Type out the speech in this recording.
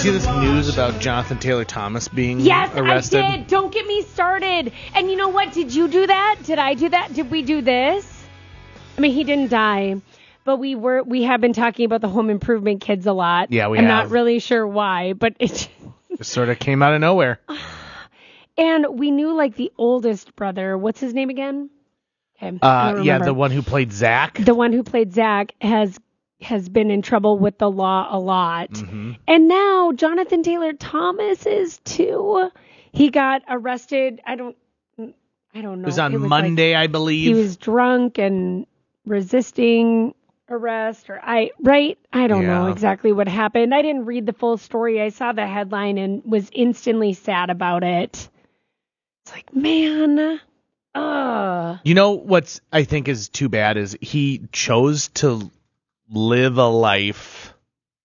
see this news about Jonathan Taylor Thomas being arrested? Yes, I did. Don't get me started. And you know what? Did you do that? Did I do that? Did we do this? I mean, he didn't die, but we have been talking about the Home Improvement kids a lot. Yeah, I'm not really sure why, but it just sort of came out of nowhere. And we knew like the oldest brother. What's his name again? Okay. The one who played Zach. The one who played Zach has been in trouble with the law a lot. Mm-hmm. And now Jonathan Taylor Thomas is too. He got arrested. I don't know. It was on Monday, I believe. He was drunk and resisting arrest I don't know exactly what happened. I didn't read the full story. I saw the headline and was instantly sad about it. It's like, man, You know what's I think is too bad is he chose to live a life